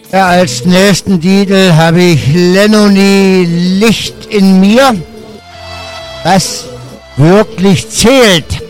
Ja, als nächsten Titel habe ich Lenoni Licht in mir, was wirklich zählt.